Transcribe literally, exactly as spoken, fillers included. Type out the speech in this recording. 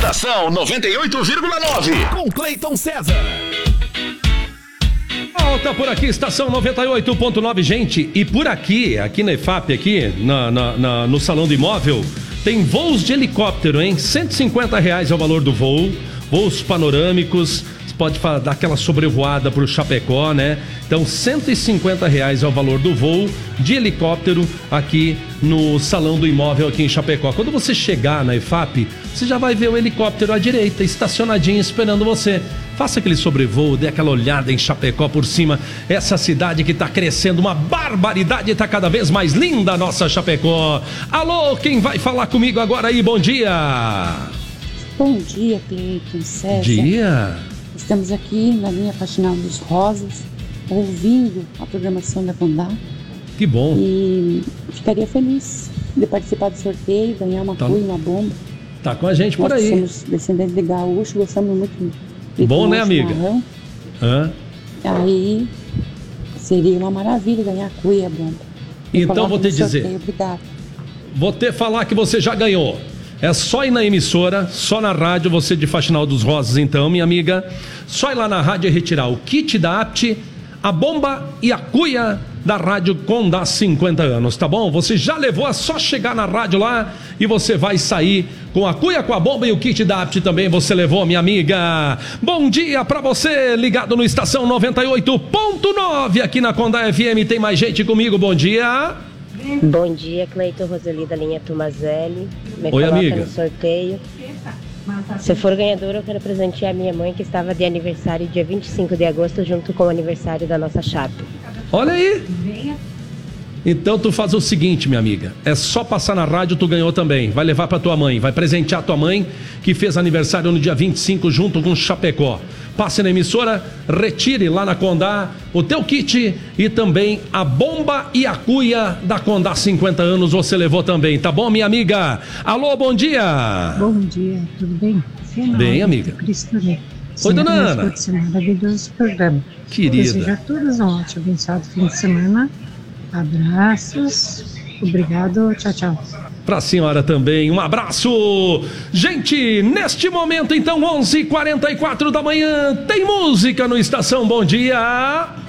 Estação noventa e oito vírgula nove. Com Cleiton César. Volta por aqui, estação noventa e oito ponto nove, gente. E por aqui, aqui na E F A P, aqui na, na, na, no Salão do Imóvel, tem voos de helicóptero, hein? cento e cinquenta reais é o valor do voo. Voos panorâmicos. Você pode dar aquela sobrevoada pro Chapecó, né? Então, cento e cinquenta reais é o valor do voo de helicóptero aqui no Salão do Imóvel aqui em Chapecó. Quando você chegar na E F A P, você já vai ver o helicóptero à direita, estacionadinho, esperando você. Faça aquele sobrevoo, dê aquela olhada em Chapecó por cima. Essa cidade que está crescendo, uma barbaridade, está cada vez mais linda a nossa Chapecó. Alô, quem vai falar comigo agora aí? Bom dia! Bom dia, Cleiton César. Bom dia! Estamos aqui na linha Faxinal dos Rosas, ouvindo a programação da Condá. Que bom! E ficaria feliz de participar do sorteio, ganhar uma tá, cuia, uma bomba. Tá com a gente por Nós aí. Somos descendentes de gaúcho, gostamos muito de bom, né, amiga? Hã? Aí seria uma maravilha ganhar cuia, bomba. E então vou te dizer. Sorteio. Obrigado. Vou te falar que você já ganhou. É só ir na emissora, só na rádio, você de Faxinal dos Rosas, então, minha amiga. Só ir lá na rádio e retirar o kit da Apt, a bomba e a cuia da Rádio Condá cinquenta anos, tá bom? Você já levou, é só chegar na rádio lá e você vai sair com a cuia, com a bomba e o kit da Apt também você levou, minha amiga. Bom dia pra você, ligado no Estação noventa e oito ponto nove aqui na Condá F M. Tem mais gente comigo, bom dia. Bom dia, Cleiton, Roseli da linha Tumazelli. Me Oi, amiga. No sorteio. Se eu for ganhadora, eu quero presentear a minha mãe, que estava de aniversário dia vinte e cinco de agosto, junto com o aniversário da nossa Chape. Olha aí. Então tu faz o seguinte, minha amiga, é só passar na rádio, tu ganhou também. Vai levar pra tua mãe, vai presentear tua mãe, que fez aniversário no dia vinte e cinco junto com Chapecó. Passe na emissora, retire lá na Condá o teu kit e também a bomba e a cuia da Condá cinquenta anos você levou também, tá bom, minha amiga? Alô, bom dia! Bom dia, tudo bem? Final, bem, amiga. Oi, dona Ana. Maravilhoso programa. Querida. Desejo a todos um ótimo, abençoado fim de semana. Abraços. Obrigado. Tchau, tchau. Pra senhora também, um abraço. Gente, neste momento, então, onze e quarenta e quatro da manhã, tem música no Estação Bom Dia.